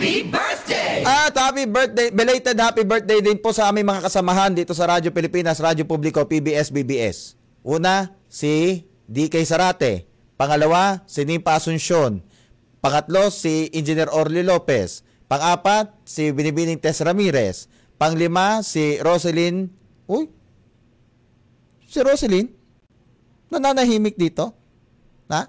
Happy birthday! At happy birthday, belated happy birthday din po sa aming mga kasamahan dito sa Radyo Pilipinas, Radyo Publiko, PBS-BBS. Una, si DK Sarate. Pangalawa, si Nimpa Asuncion. Pangatlo, si Engineer Orly Lopez. Pang-apat, si Binibining Tess Ramirez. Panglima, si Roselyn. Uy, si Roselyn? Nananahimik dito? Ha?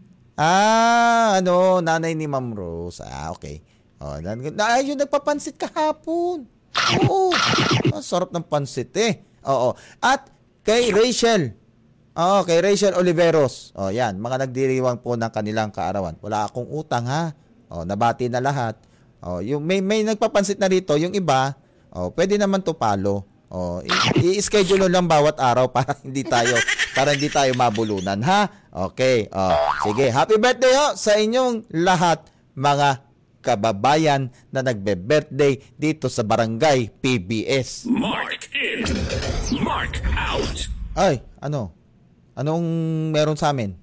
Nanay ni Ma'am Rose. Okay. Yung nagpapansit kahapon. Oo. Sarap ng pansit eh. Oo. At kay Rachel. Kay Rachel Oliveros. Yan. Mga nagdiriwang po ng kanilang kaarawan. Wala akong utang ha. Nabati na lahat. Yung may nagpapansit na rito. Yung iba, pwede naman to palo. I-schedule lang bawat araw para hindi tayo mabulunan ha. Okay. Sige, happy birthday sa inyong lahat mga kababayan na nagbe-birthday dito sa Barangay PBS. Mark in, mark out. Ay, anong meron sa amin?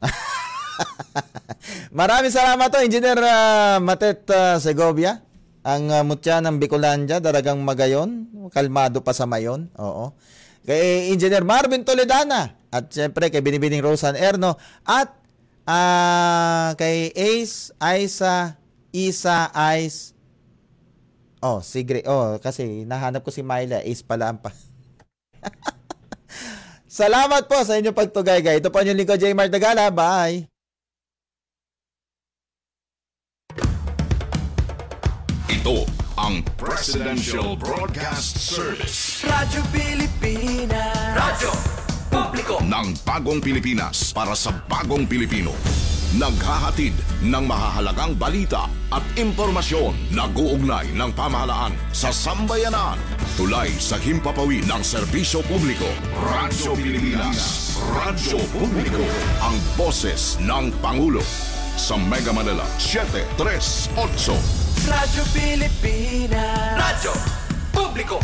Maraming salamat to Engineer Matet Segovia. Ang mutya ng Bicolandia, daragang magayon, kalmado pa sa mayon. Oo. Kay Engineer Marvin Toledana at siyempre kay Binibining Rosan Erno at kay Ace, Isa, Ice. Sigre. Kasi nahanap ko si Myla, Ace pala ang pa. Salamat po sa inyong pagtugay-gay. Ito po yung lingkod, J. Mark Dagala. Bye. Ito ang Presidential Broadcast Service. Radyo Pilipinas. Radyo Publiko. Ng bagong Pilipinas para sa bagong Pilipino. Naghahatid ng mahahalagang balita at impormasyon na uugnay ng pamahalaan sa sambayanan. Tulay sa himpapawid ng serbisyo publiko. Radyo Pilipinas. Radyo Publiko. Ang boses ng Pangulo. Sa Mega Manila, 738. Radyo Pilipinas. Radyo Publiko.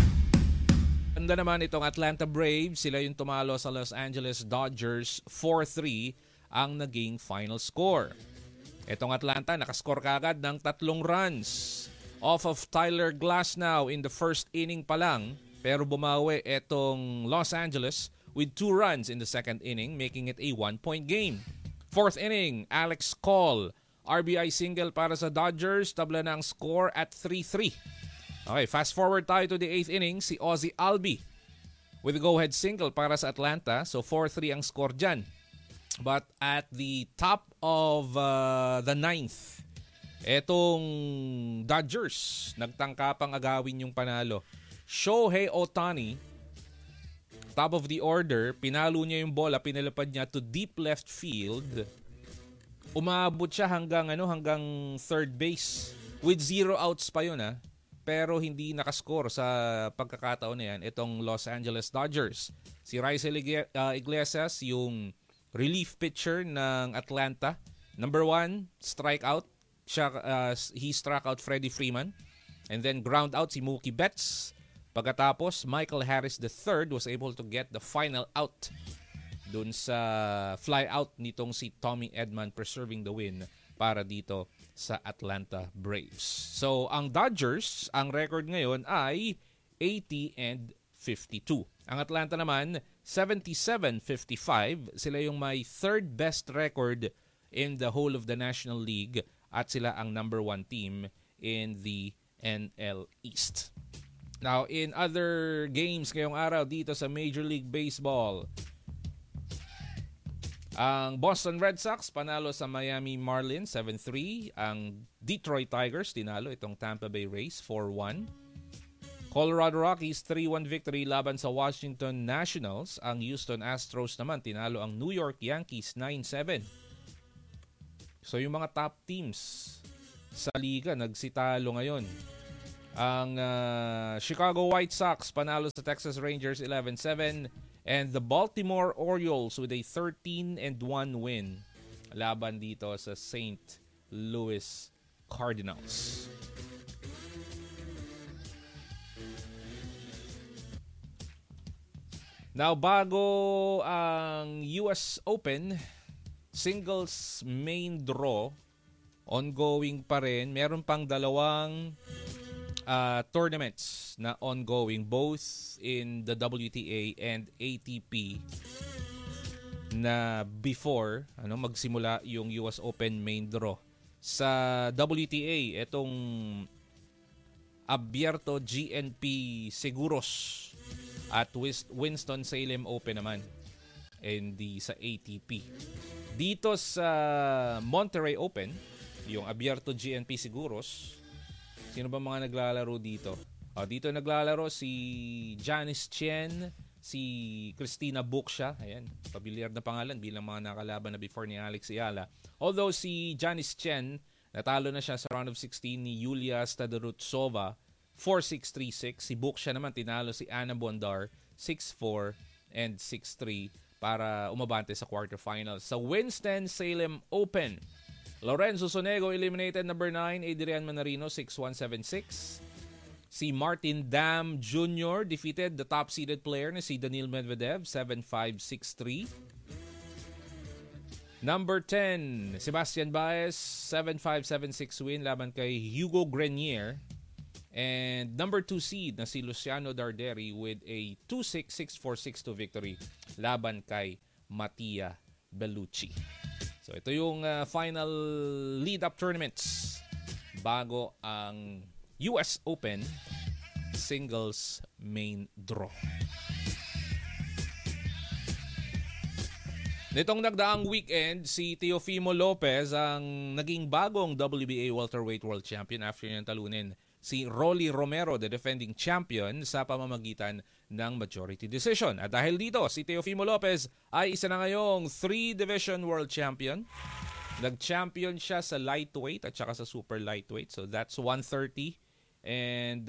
Ganda naman itong Atlanta Braves. Sila yung tumalo sa Los Angeles Dodgers. 4-3 ang naging final score. Itong Atlanta nakascore kagad ng 3 runs. Off of Tyler Glasnow in the first inning pa lang. Pero bumawi itong Los Angeles with 2 runs in the second inning, making it a 1-point game. Fourth inning, Alex Call. RBI single para sa Dodgers. Tabla na ang score at 3-3. Okay, fast forward tayo to the 8th inning. Si Ozzie Albi with a go-ahead single para sa Atlanta. So 4-3 ang score dyan. But at the top of the 9th, etong Dodgers, nagtangka pang agawin yung panalo. Shohei Ohtani, top of the order, pinalo niya yung bola, pinalapad niya to deep left field. Umabot siya hanggang third base with 0 outs pa yun pero hindi nakascore sa pagkakataon na yan itong Los Angeles Dodgers. Si Raisel Iglesias, yung relief pitcher ng Atlanta, number 1 strikeout. He struck out Freddie Freeman and then ground out si Mookie Betts. Pagkatapos, Michael Harris III was able to get the final out dun sa fly out nitong si Tommy Edman, preserving the win para dito sa Atlanta Braves. So, ang Dodgers, ang record ngayon ay 80-52. Ang Atlanta naman, 77-55. Sila yung may third best record in the whole of the National League at sila ang number 1 team in the NL East. Now, in other games ngayong araw dito sa Major League Baseball, ang Boston Red Sox panalo sa Miami Marlins 7-3. Ang Detroit Tigers tinalo itong Tampa Bay Rays 4-1. Colorado Rockies 3-1 victory laban sa Washington Nationals. Ang Houston Astros naman tinalo ang New York Yankees 9-7. So yung mga top teams sa liga nagsitalo ngayon. Ang Chicago White Sox panalo sa Texas Rangers 11-7 and the Baltimore Orioles with a 13-1 win laban dito sa St. Louis Cardinals. Now, bago ang US Open singles main draw ongoing pa rin. Meron pang dalawang tournaments na ongoing both in the WTA and ATP na before magsimula yung US Open main draw. Sa WTA, itong Abierto GNP Seguros at Winston-Salem Open naman and sa ATP. Dito sa Monterrey Open, yung Abierto GNP Seguros, sino ba mga naglalaro dito? Dito naglalaro si Janice Chen, si Cristina Buksha, ayan, pamilyar na pangalan bilang mga nakalaban na before ni Alex Ayala. Although si Janice Chen, natalo na siya sa round of 16 ni Yulia Stadorutsova 4-6, 3-6. Si Buksha naman tinalo si Anna Bondar 6-4 and 6-3 para umabante sa quarterfinals. Sa Winston-Salem Open, Lorenzo Sonego eliminated number 9, Adrian Manarino 6-1, 7-6. Si Martin Dam Jr. defeated the top-seeded player na si Daniil Medvedev 7-5, 6-3. Number 10, Sebastian Baez 7-5, 7-6 win laban kay Hugo Grenier. And number 2 seed na si Luciano Darderi with a 2-6, 6-4, 6-2 victory laban kay Mattia Bellucci. So ito yung final lead-up tournaments bago ang US Open singles main draw. Nitong nagdaang weekend, si Teofimo Lopez ang naging bagong WBA welterweight world champion after niyang talunin si Rolly Romero, the defending champion, sa pamamagitan ng majority decision. At dahil dito, si Teofimo Lopez ay isa na ngayong 3-division world champion. Nag-champion siya sa lightweight at saka sa super lightweight. So that's 130 and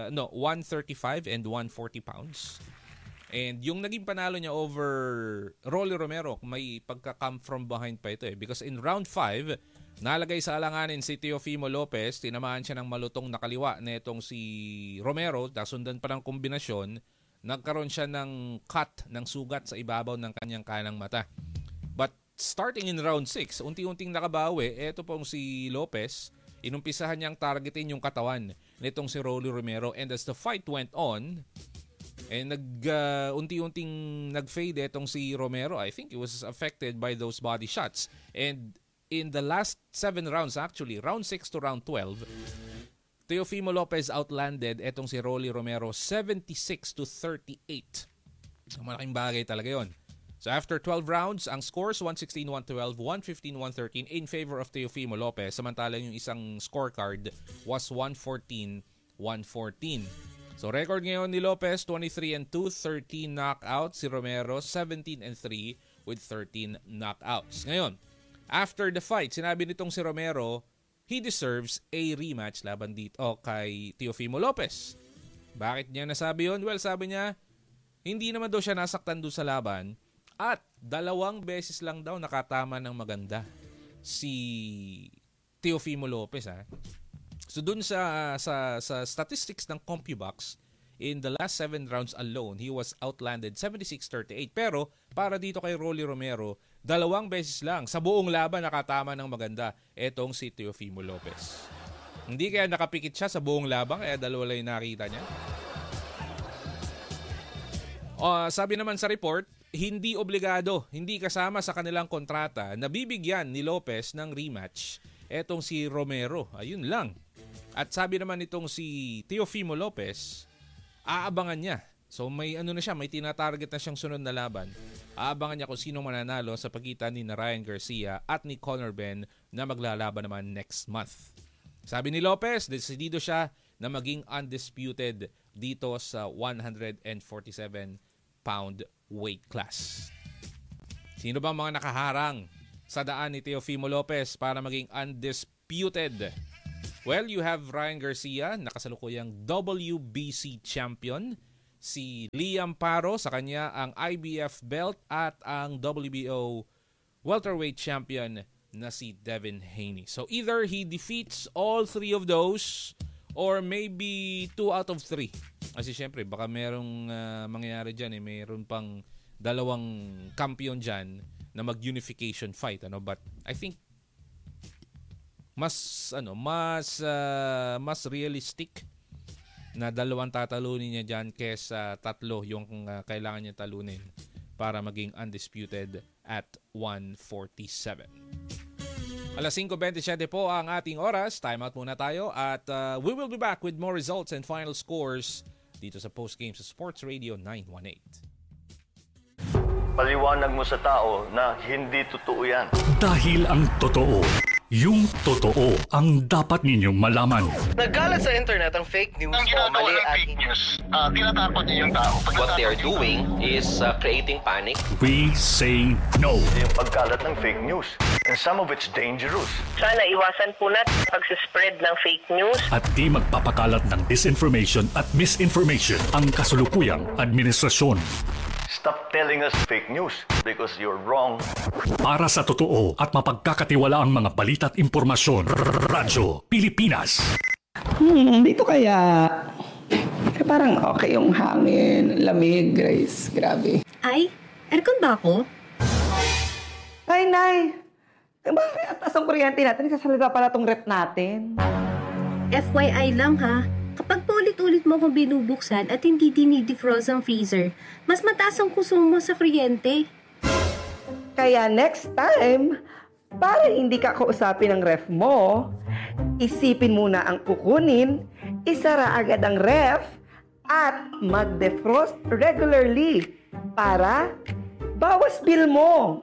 135 and 140 pounds. And yung naging panalo niya over Rolly Romero, may pagka-come from behind pa ito because in round 5, nalagay sa alanganin si Teofimo Lopez, tinamaan siya ng malutong na kaliwa na itong si Romero, sundan pa ng kombinasyon, nagkaroon siya ng cut, ng sugat sa ibabaw ng kanyang kanang mata. But starting in round 6, unti-unting nakabawi, eto pong si Lopez, inumpisahan niyang targetin yung katawan nitong si Rolly Romero, and as the fight went on, unti-unting nag-fade etong si Romero. I think he was affected by those body shots. And in the last 7 rounds actually, round 6 to round 12, Teofimo Lopez outlanded etong si Rolly Romero 76-38. Malaking bagay talaga yon. So after 12 rounds, ang scores 116-112, 115-113 in favor of Teofimo Lopez. Samantala yung isang scorecard was 114-114. So record ngayon ni Lopez 23-2, 13 knockouts. Si Romero 17-3 with 13 knockouts. Ngayon, after the fight, sinabi nitong si Romero, he deserves a rematch laban dito kay Teofimo Lopez. Bakit niya nasabi yun? Well, sabi niya, hindi naman daw siya nasaktan doon sa laban at 2 beses lang daw nakatama ng maganda si Teofimo Lopez. So dun sa statistics ng CompuBox, in the last 7 rounds alone, he was outlanded 76-38. Pero para dito kay Rolly Romero, 2 beses lang sa buong laban nakatama ng maganda etong si Teofimo Lopez. Hindi kaya nakapikit siya sa buong laban, kaya 2 lang yung nakita niya. Sabi naman sa report, hindi obligado, hindi kasama sa kanilang kontrata na bibigyan ni Lopez ng rematch etong si Romero. Ayun lang. At sabi naman itong si Teofimo Lopez, aabangan niya. So may may tinatarget na siyang sunod na laban. Aabangan niya kung sino mananalo sa pagitan ni Ryan Garcia at ni Conor Benn na maglalaban naman next month. Sabi ni Lopez, desidido siya na maging undisputed dito sa 147-pound weight class. Sino ba mga nakaharang sa daan ni Teofimo Lopez para maging undisputed? Well, you have Ryan Garcia, nakasalukuyang WBC champion. Si Liam Paro, sa kanya ang IBF belt at ang WBO welterweight champion na si Devin Haney. So either he defeats all 3 of those or maybe 2 out of 3. Kasi syempre, baka merong mangyayari dyan. Mayroon pang 2 kampiyon dyan na mag-unification fight. But I think mas realistic na dalawang tatalunin niya dyan kesa tatlo yung kailangan niya talunin para maging undisputed at 147. Alas 5:27 po ang ating oras. Time out muna tayo at we will be back with more results and final scores dito sa Postgame sa Sports Radio 918. Paliwanag mo sa tao na hindi totoo yan. Dahil ang totoo, yung totoo ang dapat ninyong malaman. Nagkalat sa internet ang fake news Ang o ginagawa mali ng at fake news, tinatakot niyo yung tao. what they are doing is creating panic. We say no. Yung pagkalat ng fake news. And some of it's dangerous. Sana iwasan po natin pag-spread ng fake news. At di magpapakalat ng disinformation at misinformation ang kasulukuyang administrasyon. Stop telling us fake news because you're wrong. Para sa totoo at mapagkakatiwalaang mga balita at impormasyon, Radyo Pilipinas. Dito kaya parang okay yung hangin, lamig, Grace. Grabe. Ay, aircon ba ako? Ay, Nay! Bakit ang taas ang kuryente natin? Kasalita pala tong rep natin. FYI lang ha, kapag paulit-ulit mo akong binubuksan at hindi dinidefrost ang freezer, mas mataas ang konsumo sa kuryente. Kaya next time, para hindi ka kausapin ng ref mo, isipin muna ang kukunin, isara agad ang ref, at mag-defrost regularly para bawas bill mo.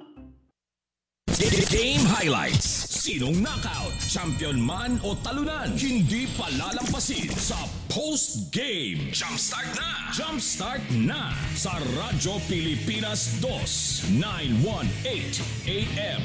Game highlights. Sinong knockout, champion man o talunan, hindi palalampasin sa post-game. Jumpstart na! Jumpstart na sa Radyo Pilipinas 2, 918 AM.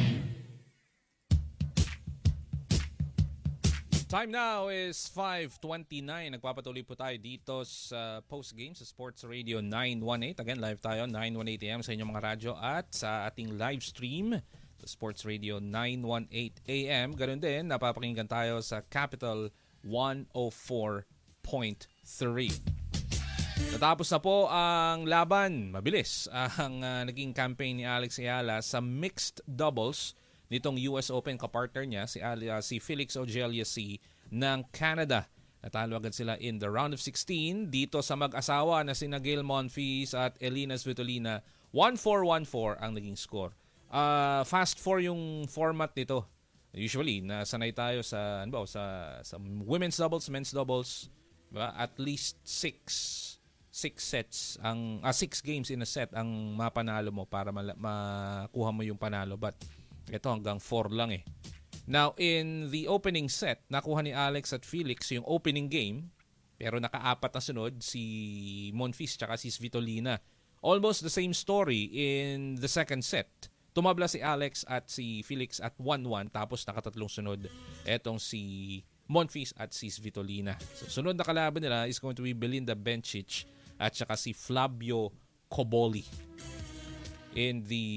Time now is 5:29. Nagpapatuloy po tayo dito sa post-game sa Sports Radio 918. Again, live tayo 918 AM sa inyong mga radyo at sa ating live stream sa Sports Radio 918 AM. Ganun din, napapakinggan tayo sa Capital 104.3. Natapos na po ang laban. Mabilis ang naging campaign ni Alex Ayala sa mixed doubles nitong US Open kapartner niya si Felix Auger-Aliassime ng Canada. Natalo agad sila in the round of 16 dito sa mag-asawa na sina Gail Monfils at Elina Svitolina. 1-4-1-4 ang naging score. Fast 4 yung format nito. Usually, nasanay tayo sa women's doubles, men's doubles, diba? At least 6 sets ang 6 games in a set ang mapanalo mo para makuha mo yung panalo, but ito hanggang 4 lang eh. Now in the opening set, nakuha ni Alex at Felix yung opening game, pero nakaapat na sunod si Monfils tsaka si Svitolina. Almost the same story in the second set. Tumabla si Alex at si Felix at 1-1 tapos nakatatlong sunod etong si Monfils at si Svitolina. So, sunod na kalaban nila is going to be Belinda Bencic at saka si Flavio Cobolli in the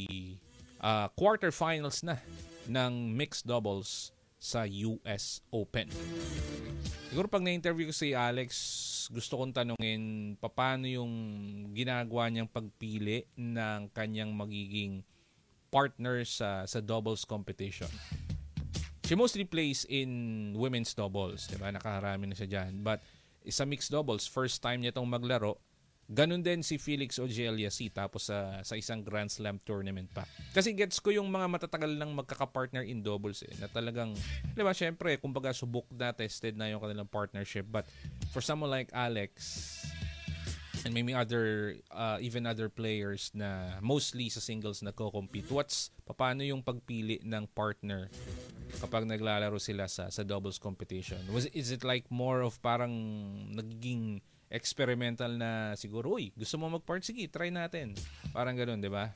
quarterfinals na ng mixed doubles sa US Open. Siguro pag na-interview ko si Alex, gusto kong tanungin paano yung ginagawa niyang pagpili ng kanyang magiging partner sa doubles competition. She mostly plays in women's doubles, diba? Nakaharami na siya dyan. But sa mixed doubles, first time niya itong maglaro. Ganun din si Felix Auger-Aliassime tapos sa isang Grand Slam tournament pa. Kasi gets ko yung mga matatagal lang magkaka-partner in doubles na talagang, di ba, syempre, kumbaga subok na, tested na yung kanilang partnership. But for someone like Alex and maybe even other players na mostly sa singles nagko-compete, paano yung pagpili ng partner kapag naglalaro sila sa doubles competition? Is it like more of parang nagiging experimental na siguro, uy, gusto mo mag-part? Sige, try natin. Parang ganun, di ba?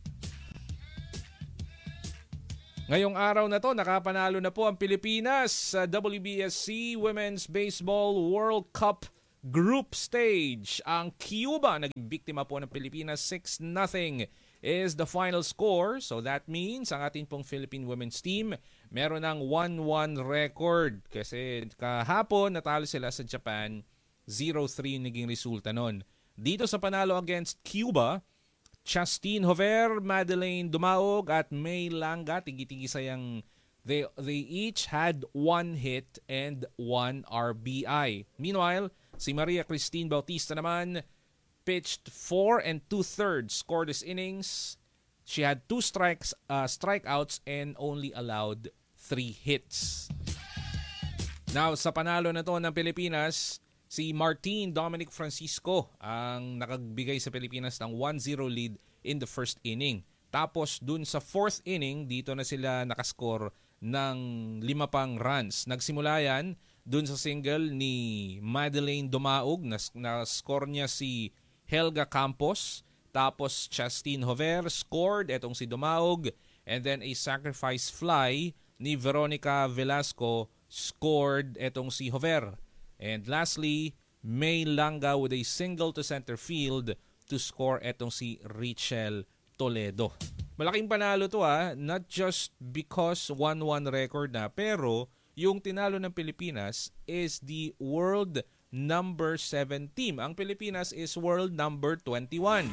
Ngayong araw na to, nakapanalo na po ang Pilipinas sa WBSC Women's Baseball World Cup Group Stage. Ang Cuba, naging biktima po ng Pilipinas, 6-0 is the final score. So that means ang ating pong Philippine women's team meron ng 1-1 record. Kasi kahapon natalo sila sa Japan, 0-3 naging resulta nun. Dito sa panalo against Cuba, Chastine Hover, Madeleine Dumaog at May Langa, tigi-tigi sayang They each had 1 hit and 1 RBI. Meanwhile, si Maria Christine Bautista naman pitched 4 2/3 scoreless innings. She had 2 strikeouts and only allowed 3 hits. Now, sa panalo na to ng Pilipinas, si Martin Dominic Francisco ang nakagbigay sa Pilipinas ng 1-0 lead in the first inning. Tapos dun sa 4th inning, dito na sila nakascore ng 5 pang runs. Nagsimula yan dun sa single ni Madeleine Dumaog, na-score niya si Helga Campos. Tapos Chastine Hover scored, etong si Dumaog. And then a sacrifice fly ni Veronica Velasco scored, etong si Hover. And lastly, May Langa with a single to center field to score, etong si Richel Toledo. Malaking panalo to not just because 1-1 record na, pero yung tinalo ng Pilipinas is the world number 7 team. Ang Pilipinas is world number 21.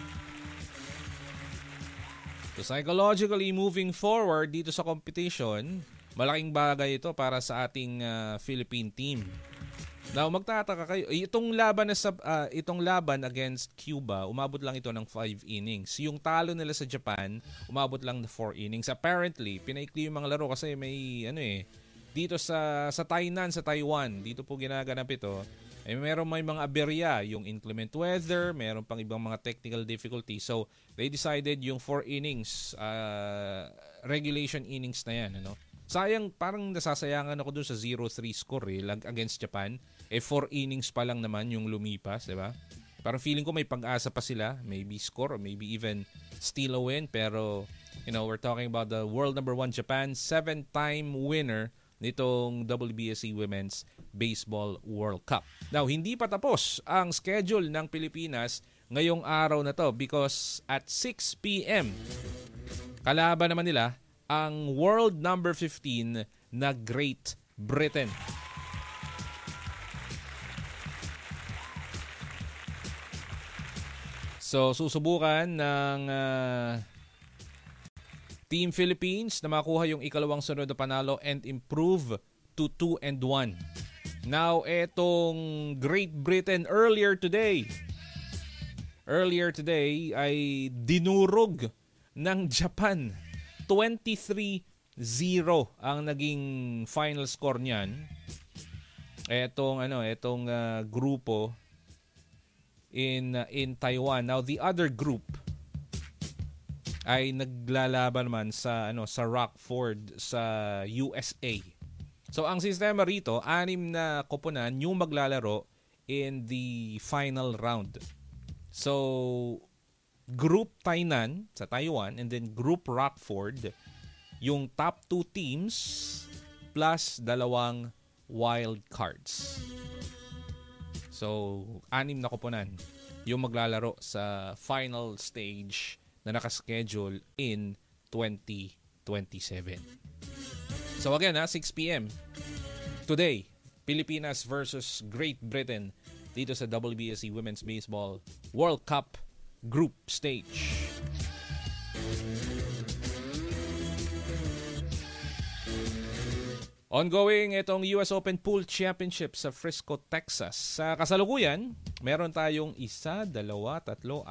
So psychologically moving forward dito sa competition, malaking bagay ito para sa ating Philippine team. Now, magtataka kayo, itong laban against Cuba, umabot lang ito ng 5 innings. Yung talo nila sa Japan, umabot lang ng 4 innings. Apparently, pinaikli yung mga laro kasi may dito sa Tainan, sa Taiwan, dito po ginaganap ito. May mga aberya, yung inclement weather, meron pang ibang mga technical difficulties. So, they decided yung 4 innings, regulation innings na yan, Sayang, parang nasasayangan ako dun sa 0-3 score against Japan. 4 innings pa lang naman yung lumipas, di ba? Parang feeling ko may pag-asa pa sila, maybe score or maybe even steal a win. Pero, we're talking about the world number 1 Japan, 7-time winner nitong WBSC Women's Baseball World Cup. Now, hindi pa tapos ang schedule ng Pilipinas ngayong araw na to because at 6 p.m. kalaban naman nila ang world number 15 na Great Britain. So, susubukan ng Team Philippines na makuha yung ikalawang sunod na panalo and improve to 2-1. Now, etong Great Britain earlier today ay dinurog ng Japan. 23-0 ang naging final score niyan. Etong grupo in Taiwan. Now the other group ay naglalaban naman sa Rockford sa USA. So ang sistema rito, 6 na koponan yung maglalaro in the final round. So Group Tainan sa Taiwan and then Group Rockford, yung top 2 teams plus 2 wild cards. So, 6 na koponan yung maglalaro sa final stage na nakaschedule in 2027. So again, 6 p.m. today, Pilipinas versus Great Britain dito sa WBSC Women's Baseball World Cup Group Stage. Ongoing itong US Open Pool Championship sa Frisco, Texas. Sa kasalukuyan, meron tayong 1, 2, 3, 4, 5, 6,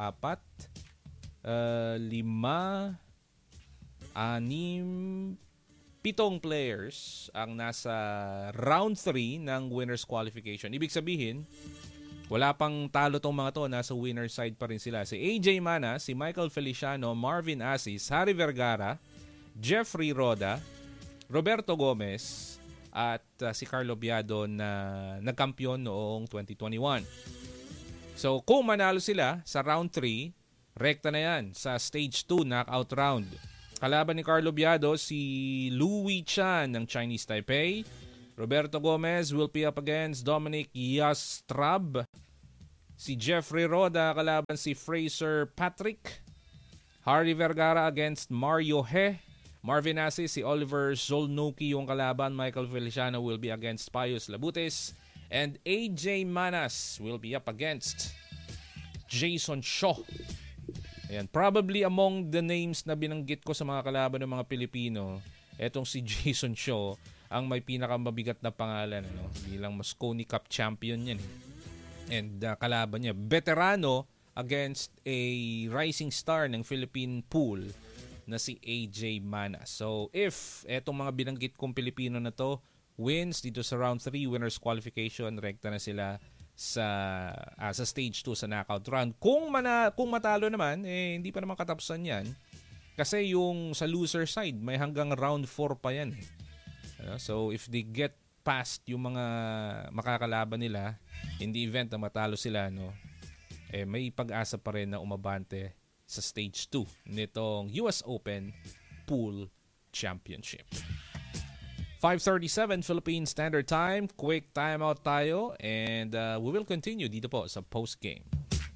7 players ang nasa round 3 ng winner's qualification. Ibig sabihin, wala pang talo tong mga to, nasa winner side pa rin sila. Si AJ Mana, si Michael Feliciano, Marvin Asis, Harry Vergara, Jeffrey Roda, Roberto Gomez, at si Carlo Biado na nagkampiyon noong 2021. So kung manalo sila sa round 3, rekta na yan sa stage 2 knockout round. Kalaban ni Carlo Biado si Louis Chan ng Chinese Taipei. Roberto Gomez will be up against Dominic Yastrab. Si Jeffrey Roda kalaban si Fraser Patrick. Harry Vergara against Mario He. Marvin Asis, si Oliver Zolnuki yung kalaban. Michael Feliciano will be against Pius Labutes. And AJ Manas will be up against Jason Shaw. Ayan, probably among the names na binanggit ko sa mga kalaban ng mga Pilipino, etong si Jason Shaw ang may pinakamabigat na pangalan bilang Mosconi Cup champion yan. And kalaban niya, veterano against a rising star ng Philippine pool na si AJ Mana. So if etong mga binanggit kong Pilipino na to wins dito sa round 3 winners qualification, rekta na sila sa stage 2 sa knockout round. Kung matalo naman, hindi pa naman katapusan yan. Kasi yung sa loser side, may hanggang round 4 pa yan. So if they get past yung mga makakalaban nila, in the event na matalo sila, may pag-asa pa rin na umabante sa stage 2 nitong US Open Pool Championship. 5:37 Philippine Standard Time. Quick timeout tayo and we will continue dito po sa post-game.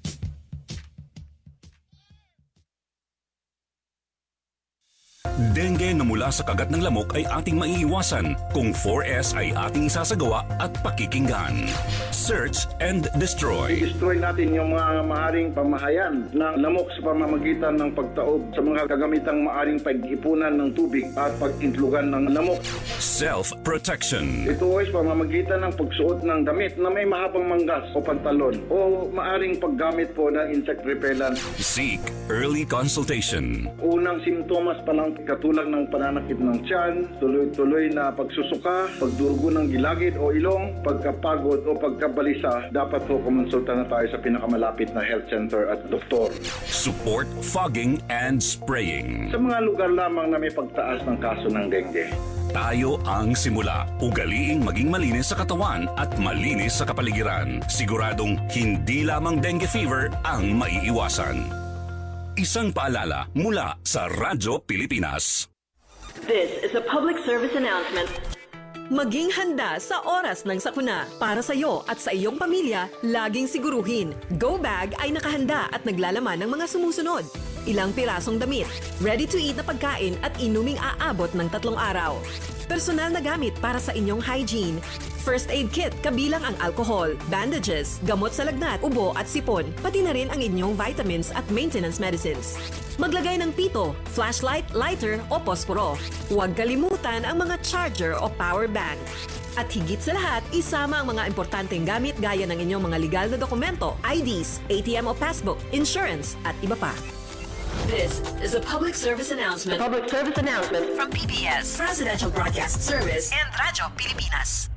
Dengue na mula sa kagat ng lamok ay ating maiiwasan kung 4S ay ating isasagawa at pakikinggan. Search and destroy. I-destroy natin yung mga maaring pamahayan ng lamok sa pamamagitan ng pagtaob sa mga kagamitang maaring pag-ipunan ng tubig at pag-intlugan ng lamok. Self-protection. Ito ay pamamagitan ng pagsuot ng damit na may mahabang manggas o pantalon o maaring paggamit po ng insect repellent. Seek early consultation. Unang simptomas pa lang katulad ng pananakit ng tiyan, tuloy-tuloy na pagsusuka, pagdurugo ng gilagid o ilong, pagkapagod o pagkabalisa, dapat po kumonsulta na tayo sa pinakamalapit na health center at doktor. Support fogging and spraying. Sa mga lugar lamang na may pagtaas ng kaso ng dengue. Tayo ang simula. Ugaliing maging malinis sa katawan at malinis sa kapaligiran. Siguradong hindi lamang dengue fever ang maiiwasan. Isang paalala mula sa Radyo Pilipinas. This is a public service announcement. Maging handa sa oras ng sakuna. Para sa iyo at sa iyong pamilya, laging siguruhin. Go Bag ay nakahanda at naglalaman ng mga sumusunod. Ilang pirasong damit, ready-to-eat na pagkain at inuming aabot ng 3 araw. Personal na gamit para sa inyong hygiene. First aid kit kabilang ang alcohol, bandages, gamot sa lagnat, ubo at sipon, pati na rin ang inyong vitamins at maintenance medicines. Maglagay ng pito, flashlight, lighter o posporo. Huwag kalimutan ang mga charger o power bank. At higit sa lahat, isama ang mga importanteng gamit gaya ng inyong mga legal na dokumento, IDs, ATM o passbook, insurance at iba pa. This is a public service announcement. Public service announcement from PBS, Presidential Broadcast Service and Radyo Pilipinas.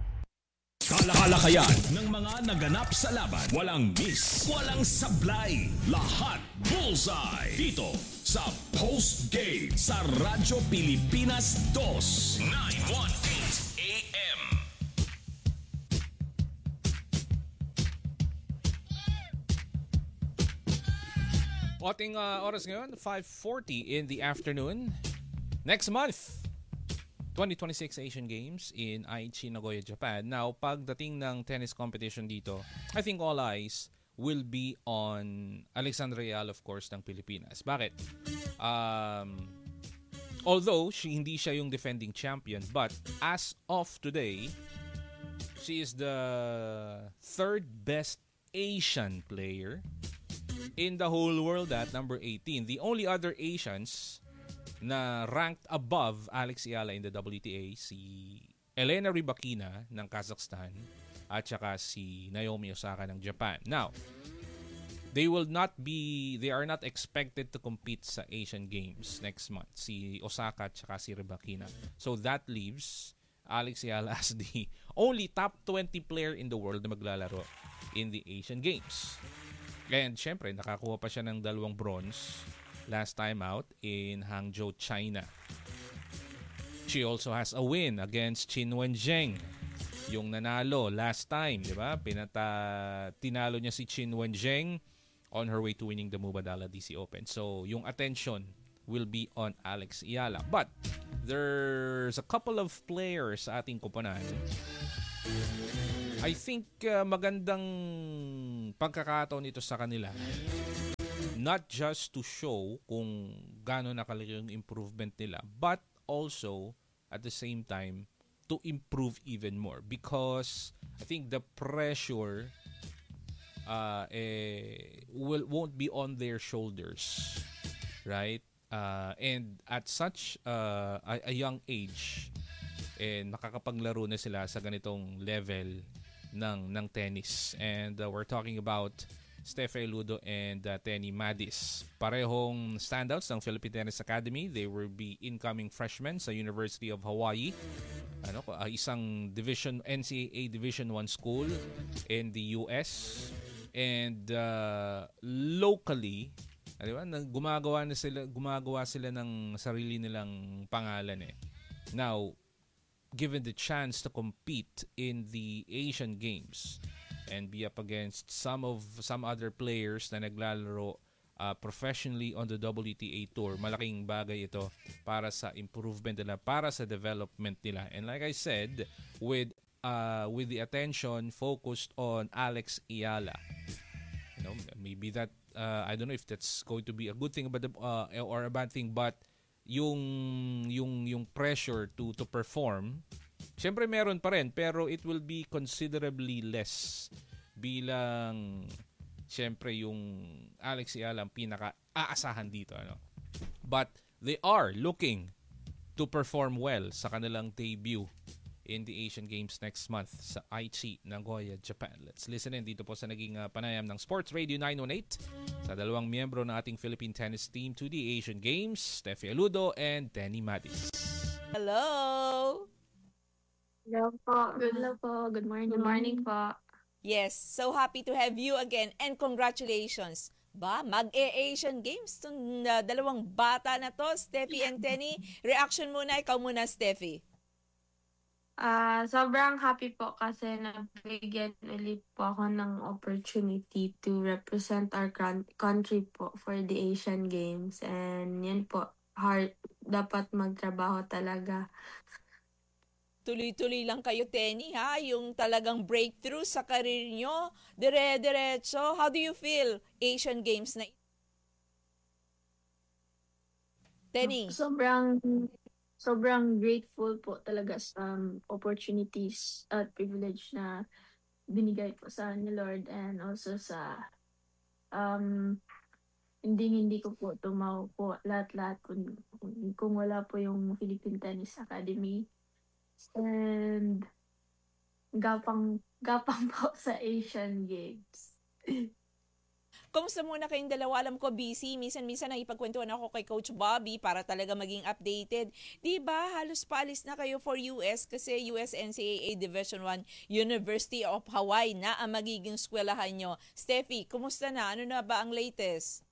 Kalakayan ng mga naganap sa laban. Walang miss, walang sablay. Lahat bullseye. Dito sa Post Game sa Radyo Pilipinas 2, 918 AM. Ating oras ngayon, 5:40 in the afternoon. Next month, 2026 Asian Games in Aichi, Nagoya, Japan. Now, pagdating ng tennis competition dito, I think all eyes will be on Alexandra Real, of course, ng Pilipinas. Bakit? Although, hindi siya yung defending champion, but as of today, she is the 3rd best Asian player in the whole world at number 18. The only other Asians na ranked above Alex Ayala in the WTA, si Elena Rybakina ng Kazakhstan at saka si Naomi Osaka ng Japan. Now, they are not expected to compete sa Asian Games next month, si Osaka at saka si Rybakina. So that leaves Alex Ayala as the only top 20 player in the world na maglalaro in the Asian Games. And syempre, nakakuha pa siya ng 2 bronze last time out in Hangzhou, China. She also has a win against Qin Wenjing. Yung nanalo last time, di ba? Tinalo niya si Qin Wenjing on her way to winning the Mubadala DC Open. So, yung attention will be on Alex Ayala. But, there's a couple of players sa ating koponan. I think magandang pagkakataon ito sa kanila. Not just to show kung gaano nakalaki yung improvement nila, but also at the same time to improve even more, because I think the pressure won't be on their shoulders, right? And at such a young age, nakakapaglaro na sila sa ganitong level ng tennis. And we're talking about Steffi Ludo and Tenny Madis. Parehong standouts ng Philippine Tennis Academy. They will be incoming freshmen sa University of Hawaii. Isang NCAA Division 1 school in the US. And locally, diba, gumagawa sila ng sarili nilang pangalan eh. Now, given the chance to compete in the Asian Games and be up against some other players na naglalaro professionally on the WTA Tour, malaking bagay ito para sa improvement nila, para sa development nila. And like I said, with the attention focused on Alex Ayala, maybe that I don't know if that's going to be a good thing or a bad thing, but yung pressure to perform, syempre meron pa rin, pero it will be considerably less bilang syempre yung Alex Ayala ang pinaka-aasahan dito, But they are looking to perform well sa kanilang debut in the Asian Games next month sa Aichi, Nagoya, Japan. Let's listen in dito po sa naging panayam ng Sports Radio 918 sa dalawang miyembro ng ating Philippine tennis team to the Asian Games, Steffi Ludo and Tenny Madis. Hello! Hello po. Hello po. Good morning. Good morning po. Yes, so happy to have you again and congratulations. Mag-Asian Games itong dalawang bata na to, Steffi and Tenny. Reaction muna, ikaw muna, Steffi. Sobrang happy po kasi nabigyan ulit po ako ng opportunity to represent our country po for the Asian Games. And yan po, dapat magtrabaho talaga. Tuloy-tuloy lang kayo, Tenny, ha? Yung talagang breakthrough sa career nyo, dire-diretso. How do you feel, Asian Games na? Tenny? Sobrang grateful po talaga sa opportunities at privilege na binigay po sa ni Lord, and also sa hindi ko po tumaw po lahat kung wala po yung Philippine Tennis Academy. And gapang po sa Asian Games. Kumusta muna kayong dalawa? Alam ko busy. Minsan nakipagkwentuhan ako kay Coach Bobby para talaga maging updated. Diba? Halos paalis na kayo for US kasi US NCAA Division 1 University of Hawaii na ang magiging eskwelahan nyo. Steffi, kumusta na? Ano na ba ang latest?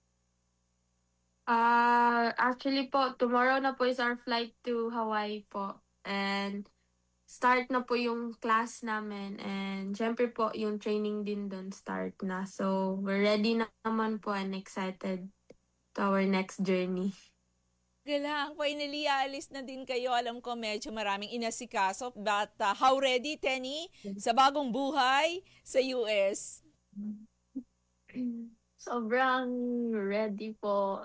Actually po, tomorrow na po is our flight to Hawaii po. And start na po yung class namin, and syempre po yung training din doon start na. So we're ready na naman po and excited to our next journey. Galang, finally aalis na din kayo. Alam ko medyo maraming inasikaso, but how ready, Tenny, sa bagong buhay sa US? Sobrang ready po,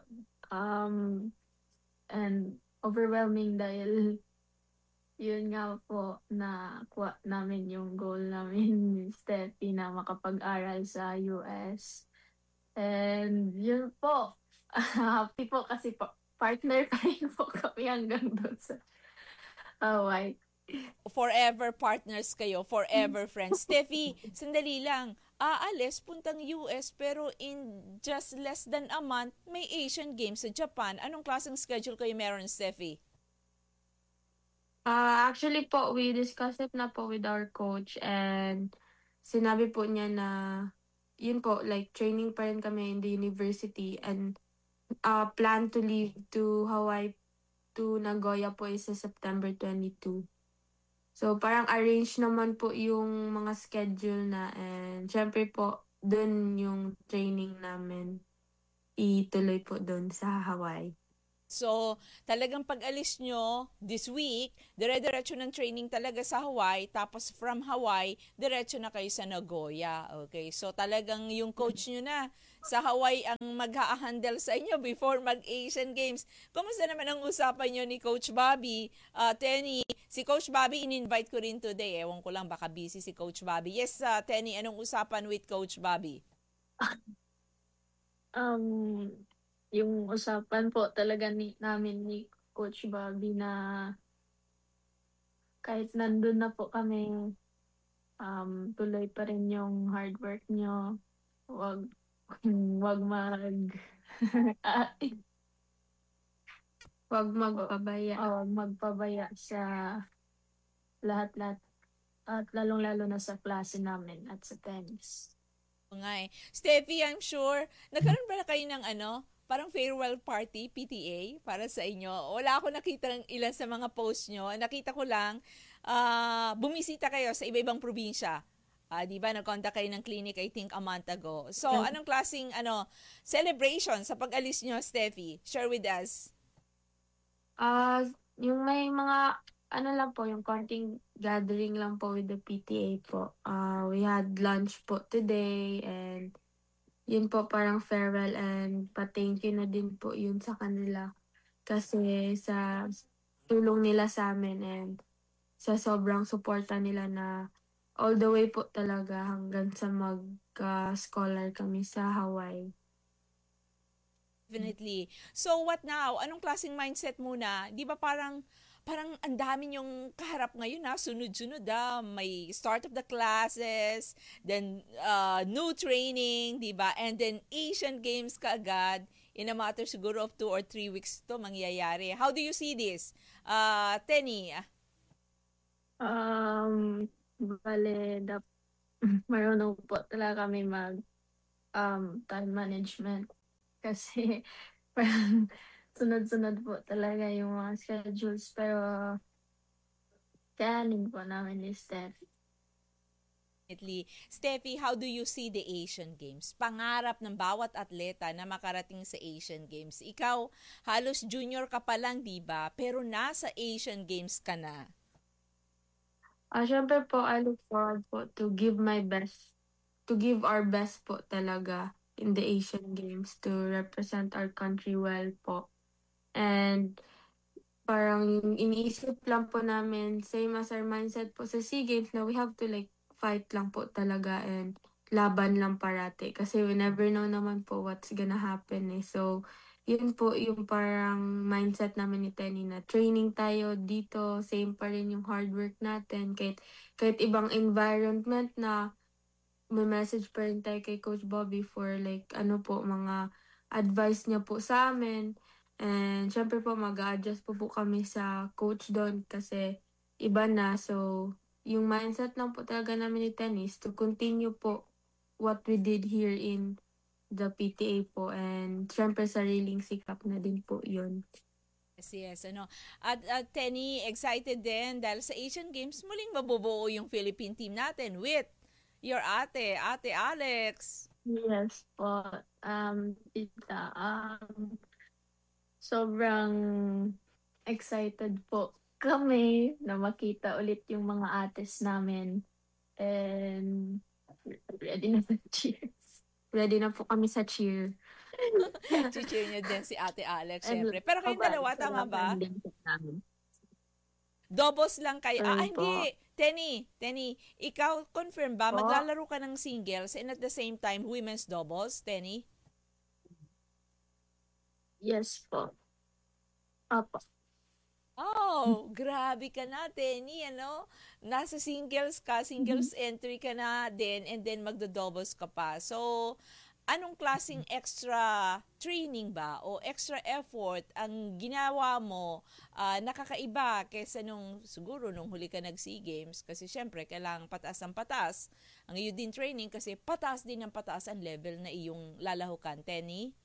and overwhelming dahil yun nga po na kuha namin yung goal namin ni Steffi na makapag-aral sa US. And yun po, happy po kasi partner pa rin po kami hanggang doon sa Hawaii. Forever partners kayo, forever friends. Steffi, sandali lang. Aalis, puntang US, pero in just less than a month, may Asian Games sa Japan. Anong klaseng schedule kayo meron, Steffi? Actually po, we discussed it na po with our coach, and sinabi po niya na yun po, like training pa rin kami in the university, and plan to leave to Hawaii to Nagoya po is sa September 22. So parang arrange naman po yung mga schedule na, and syempre po dun yung training namin ituloy po dun sa Hawaii. So, talagang pag-alis nyo this week, dire-diretso ng training talaga sa Hawaii, tapos from Hawaii, diretso na kayo sa Nagoya. Okay, so talagang yung coach nyo na sa Hawaii ang mag-ha-handle sa inyo before mag-Asian Games. Kumusta naman ang usapan nyo ni Coach Bobby? Tenny, si Coach Bobby in-invite ko rin today. Ewan ko lang, baka busy si Coach Bobby. Yes, Tenny, anong usapan with Coach Bobby? yung usapan po talaga namin ni Coach Bobby na kahit nandun na po kami, tuloy pa rin yung hard work nyo. Wag magpabaya sa lahat-lahat at lalong-lalo na sa klase namin at sa tennis. Nga eh. Steffi, I'm sure, nagkaroon ba na kayo ng parang farewell party, PTA, para sa inyo? Wala ako nakita ng ilan sa mga posts nyo. Nakita ko lang, bumisita kayo sa iba-ibang probinsya. Di ba, nag-contact kayo ng clinic, I think, a month ago. So, anong klaseng celebration sa pag-alis nyo, Steffi? Share with us. Yung may mga, lang po, yung konting gathering lang po with the PTA po. We had lunch po today and yun po parang farewell and pa-thank you na din po yun sa kanila. Kasi sa tulong nila sa amin and sa sobrang suporta nila na all the way po talaga hanggang sa mag-scholar kami sa Hawaii. Definitely. So what now? Anong klaseng mindset muna? Di ba parang ang dami yung kaharap ngayon sunod-sunod may start of the classes, then new training, di ba? And then Asian Games kaagad, in a matter siguro of 2 or 3 weeks to mangyayari. How do you see this? Tenny? Marunong po talaga kami time management kasi parang sunod-sunod po talaga yung mga schedules pero kayanin po namin ni Steffi. Steffi, how do you see the Asian Games? Pangarap ng bawat atleta na makarating sa Asian Games. Ikaw, halos junior ka pa lang, di ba? Pero nasa Asian Games ka na. Siyempre po, I look forward po to give my best, to give our best po talaga in the Asian Games to represent our country well po. And parang iniisip lang po namin, same as our mindset po sa SEA Games na we have to fight lang po talaga and laban lang parati. Kasi we never know naman po what's gonna happen eh. So, yun po yung parang mindset namin ni Tenny na training tayo dito, same pa rin yung hard work natin. Kahit ibang environment na may message pa rin tayo kay Coach Bobby for mga advice niya po sa amin. And syempre po mag-a-adjust po kami sa coach doon kasi iba na. So, yung mindset lang po talaga namin ni Tennis to continue po what we did here in the PTA po. And syempre sariling sikap na din po yun. Yes. At Tenny, excited din dahil sa Asian Games muling mabubuo yung Philippine team natin with your Ate Alex. Yes po. Tita, sobrang excited po kami na makita ulit yung mga ates namin. And ready na sa cheer. Ready na po kami sa cheer. Cheer niyo din si Ate Alex, syempre. Pero kayong dalawa, tama ba? Doubles lang kayo. Hindi. Tenny, ikaw, confirm ba? Maglalaro ka ng singles and at the same time, women's doubles, Tenny? Yes po. Apo. Oh, grabe ka na, Tenny, Nasa singles ka, singles entry ka na din, and then magdo-doubles ka pa. So, anong klaseng extra training ba o extra effort ang ginawa mo nakakaiba kesa siguro nung huli ka nag-SEA Games? Kasi syempre, kailangang pataas ang pataas. Ang iyo din training kasi pataas din ang pataas ang level na iyong lalahukan, Tenny?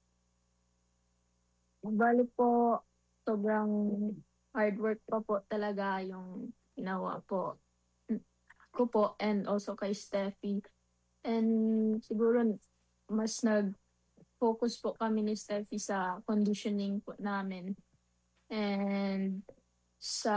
Bali po, sobrang hard work pa po talaga yung ginawa po ko po and also kay Steffi. And siguro mas nag-focus po kami ni Steffi sa conditioning po namin and sa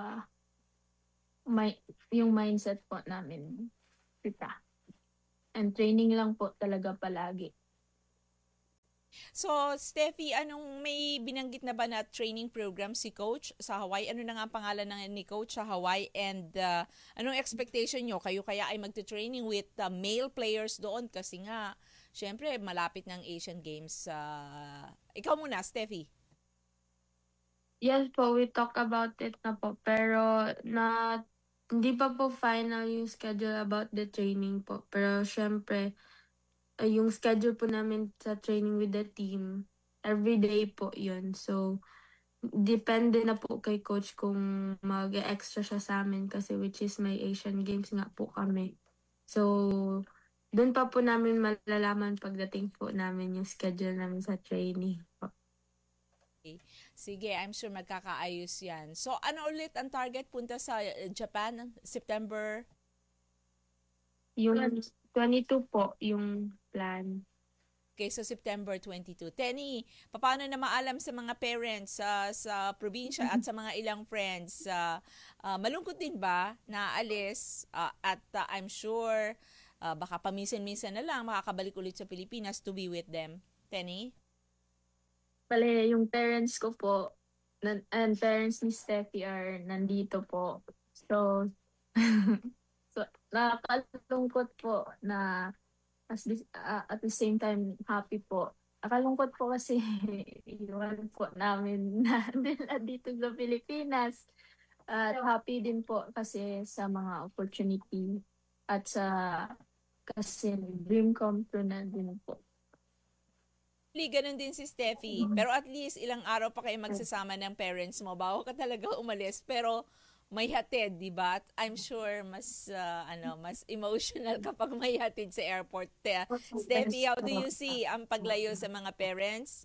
yung mindset po namin. And training lang po talaga palagi. So, Steffi, may binanggit na ba na training program si Coach sa Hawaii? Ano na nga ang pangalan ni Coach sa Hawaii? And anong expectation nyo? Kayo kaya ay magte-training with male players doon? Kasi nga, syempre, malapit ng Asian Games Ikaw muna, Steffi. Yes po, we talk about it na po. Pero hindi pa po final yung schedule about the training po. Pero syempre, yung schedule po namin sa training with the team, every day po yun. So, depende na po kay coach kung mag-extra siya sa amin kasi which is may Asian Games nga po kami. So, doon pa po namin malalaman pagdating po namin yung schedule namin sa training po. Sige, I'm sure magkakaayos yan. So, ano ulit ang target punta sa Japan? September? Yung 22 po, yung plan. Okay, so September 22. Tenny, paano na maalam sa mga parents sa probinsya at sa mga ilang friends? Malungkot din ba na alis at I'm sure baka paminsan-minsan na lang makakabalik ulit sa Pilipinas to be with them? Tenny? Bale, yung parents ko po, and parents ni Steffi are nandito po. So, nakakalungkot po na at the same time, happy po. Nakalungkot po kasi iwan po namin na dito sa Pilipinas. At happy din po kasi sa mga opportunity at kasi dream come true na din po. Ganun din si Steffi. Pero at least ilang araw pa kayo magsasama ng parents mo bago ka talaga umalis. Pero may hatid, di ba? At I'm sure mas emotional kapag may hatid sa airport. Steffi, how do you see ang paglayo sa mga parents?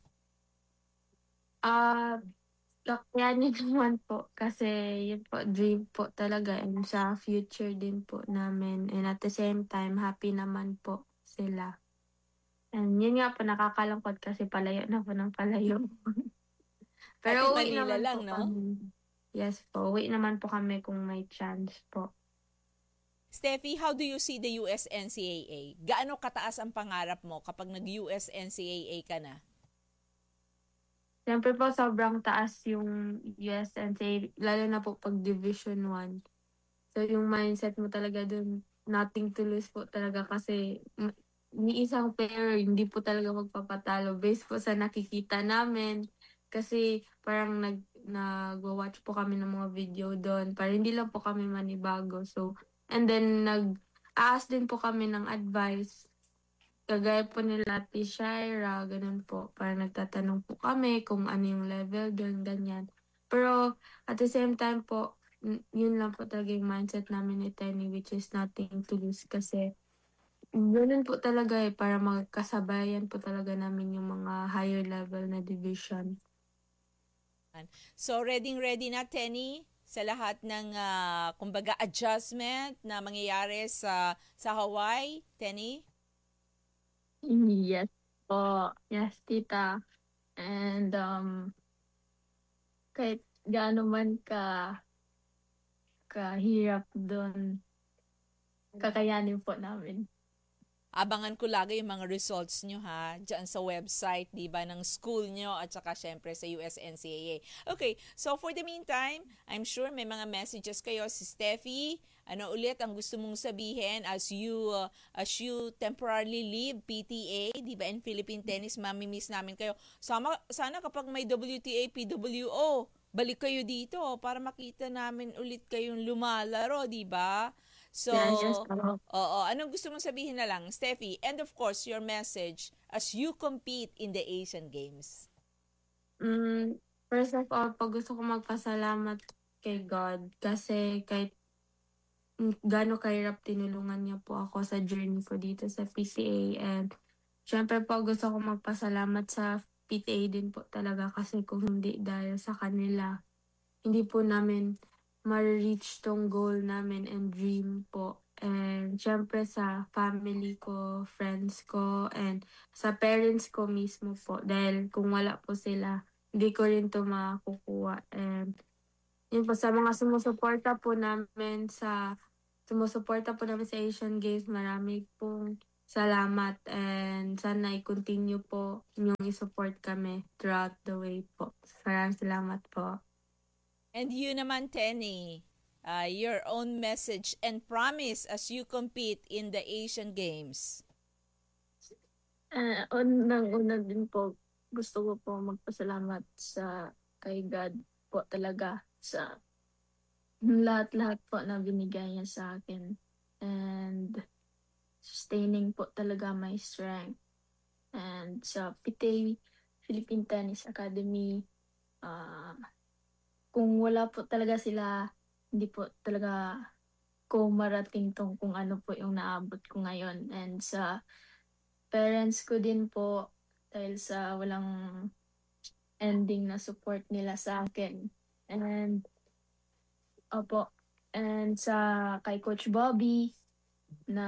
Kakayanin naman po kasi yun po, dream po talaga and sa future din po namin. And at the same time, happy naman po sila. And yun nga po, nakakalungkot kasi palayo na po ng palayo. Pero uwi naman lang, po no? Yes po, uwi naman po kami kung may chance po. Steffi, how do you see the USNCAA? Gaano kataas ang pangarap mo kapag nag-USNCAA ka na? Siyempre po, sobrang taas yung USNCAA, lalo na po pag Division 1. So yung mindset mo talaga dun, nothing to lose po talaga kasi ni isang player, hindi po talaga magpapatalo based po sa nakikita namin. Kasi parang nag-watch po kami ng mga video doon. Para hindi lang po kami manibago. So, and then nag-ask din po kami ng advice. Kagaya po nila Ate Shaira, ganun po. Parang nagtatanong po kami kung ano yung level doon, ganyan. Pero at the same time po, yun lang po talaga yung mindset namin ni Tenny, which is nothing to lose kasi ganun po talaga para magkasabayan po talaga namin yung mga higher level na division. So, ready na, Tenny, sa lahat ng, kumbaga, adjustment na mangyayari sa Hawaii, Tenny? Yes po. Yes, tita. And, kahit gaano man kahirap doon, kakayanin po namin. Abangan ko lagi yung mga results nyo ha, dyan sa website, di ba, ng school nyo at saka syempre sa USNCAA. Okay, so for the meantime, I'm sure may mga messages kayo si Steffi. Ano ulit ang gusto mong sabihin as you temporarily leave PTA, di ba, in Philippine Tennis, mamimiss namin kayo. Sana kapag may WTA, PWO, balik kayo dito para makita namin ulit kayong lumalaro, di ba? So, anong gusto mong sabihin na lang, Steffi? And of course, your message as you compete in the Asian Games. First of all, gusto ko magpasalamat kay God kasi kahit gaano kahirap tinulungan niya po ako sa journey ko dito sa PTA. And syempre po, gusto ko magpasalamat sa PTA din po talaga kasi kung hindi dahil sa kanila, hindi po namin ma-reach tong goal namin and dream po. And syempre sa family ko, friends ko, and sa parents ko mismo po. Dahil kung wala po sila, hindi ko rin to makukuha. And yun po, sa mga sumusuporta po namin sa Asian Games, marami pong salamat. And sana i-continue po yung i-support kami throughout the way po. Maraming salamat po. And you naman, Tenny, your own message and promise as you compete in the Asian Games. Unang-una din po, gusto ko po magpasalamat kay God po talaga sa lahat-lahat po na binigay niya sa akin. And sustaining po talaga my strength. And sa PTA, Philippine Tennis Academy, kung wala po talaga sila, hindi po talaga ko marating tong kung ano po yung naabot ko ngayon. And sa parents ko din po, dahil sa walang ending na support nila sa akin. And sa kay Coach Bobby na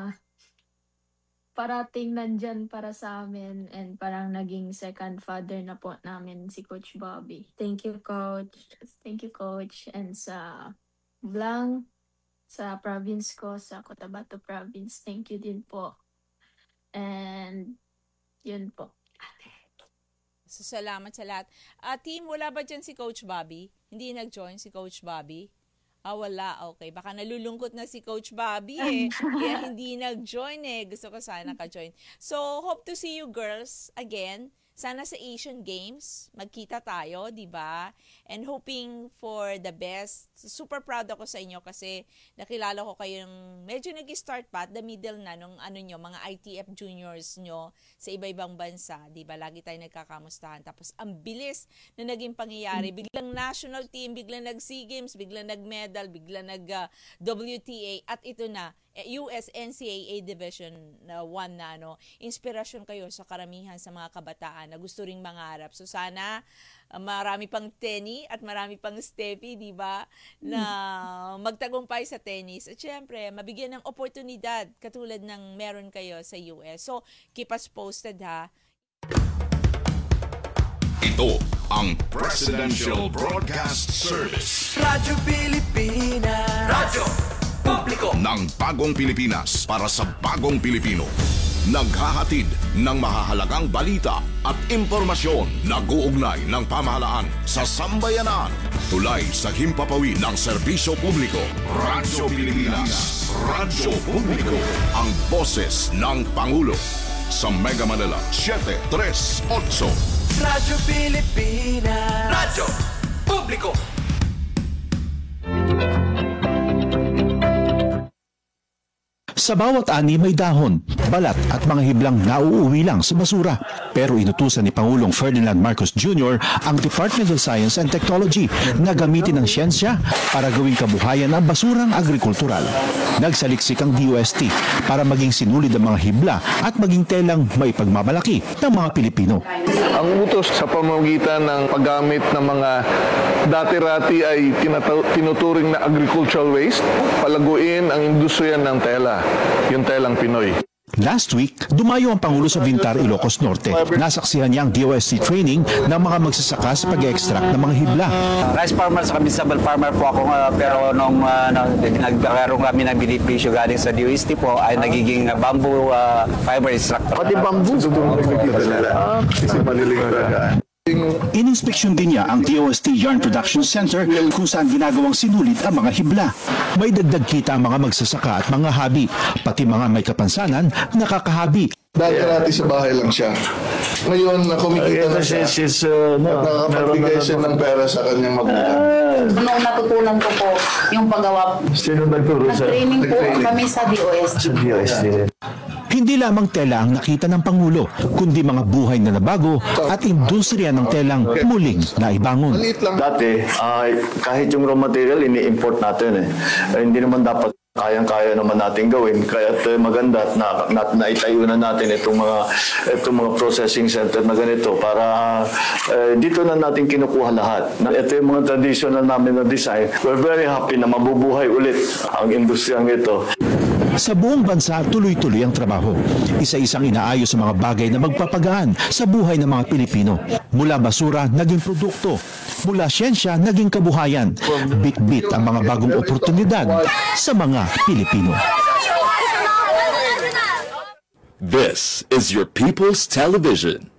parating nandyan para sa amin and parang naging second father na po namin si Coach Bobby. Thank you, Coach. Thank you, Coach. And sa Blang, sa province ko, sa Cotabato province, thank you din po. And yun po. So, salamat sa lahat. Team, wala ba dyan si Coach Bobby? Hindi nag-join si Coach Bobby? Wala. Okay. Baka nalulungkot na si Coach Bobby Kaya hindi nag-join Gusto ko sana ka-join. So, hope to see you girls again. Sana sa Asian Games, magkita tayo, di ba? And hoping for the best. Super proud ako sa inyo kasi nakilala ko kayong medyo nag-start pa at the middle na nung mga ITF juniors nyo sa iba-ibang bansa, di ba? Lagi tayo nagkakamustahan. Tapos ang bilis na naging pangyayari. Biglang national team, biglang nag-SEA Games, biglang nag-medal, biglang nag-WTA at ito na. US NCAA Division 1 na inspirasyon kayo sa karamihan sa mga kabataan na gusto ring mangarap. So sana marami pang Tenny at marami pang Steffi, di ba, na magtagumpay sa tennis. At syempre, mabigyan ng oportunidad katulad ng meron kayo sa US. So keep us posted ha. Ito ang Presidential Broadcast Service. Radyo Pilipinas. Radyo Publiko ng bagong Pilipinas para sa bagong Pilipino. Naghahatid ng mahahalagang balita at impormasyon. Nag-uugnay ng pamahalaan sa sambayanan. Tulay sa himpapawid ng serbisyo publiko. Radyo Pilipinas. Radyo Publiko. Ang boses ng Pangulo. Sa Mega Manila, 738. Radyo Pilipinas. Radyo Publiko. Sa bawat ani may dahon, balat at mga hiblang nauuwi lang sa basura. Pero inutusan ni Pangulong Ferdinand Marcos Jr. ang Department of Science and Technology na gamitin ang siyensya para gawing kabuhayan ang basurang agrikultural. Nagsaliksik ang DOST para maging sinulid ang mga hibla at maging telang may pagmamalaki ng mga Pilipino. Ang utos sa pamamagitan ng paggamit ng mga dati-rati ay tinuturing na agricultural waste, palaguin ang industriya ng tela. Yung telang Pinoy. Last week, dumayo ang Pangulo sa Vintar, Ilocos Norte. Nasaksihan niya ang DOST training ng mga magsasaka sa pag-extract ng mga hibla. Rice farmer sa vegetable farmer po ako, pero nung nagkaroon kami ng benepisyo galing sa DOST po, ay nagiging bamboo fiber extractor. Pati bamboo? Kasi maliling Ininspeksyon din niya ang DOST Yarn Production Center kung saan ginagawang sinulit ang mga hibla. May dagdag kita ang mga magsasaka at mga habi, pati mga may kapansanan nakakahabi. Dati-rati sa bahay lang siya. Ngayon, kumikita na siya. Nakakapagbigay siya ng pera sa kanyang magulang. Noong natutunan ko po yung paggawa. Sino nagturo sa? Nag-training po kami sa DOST. Sa DOST. Hindi lamang tela ang nakita ng Pangulo, kundi mga buhay na nabago at industriya ng telang muling naibangon. Dati, kahit yung raw material, ini-import natin hindi naman dapat kayang-kaya naman natin gawin. Kaya maganda na naitayo na natin itong mga processing center na ganito para dito na natin kinukuha lahat. Ito yung mga traditional namin na design. We're very happy na mabubuhay ulit ang industriyang ito. Sa buong bansa, tuloy-tuloy ang trabaho. Isa-isang inaayos sa mga bagay na magpapagaan sa buhay ng mga Pilipino. Mula basura, naging produkto. Mula siyensya, naging kabuhayan. Bit-bit ang mga bagong oportunidad sa mga Pilipino. This is your People's Television.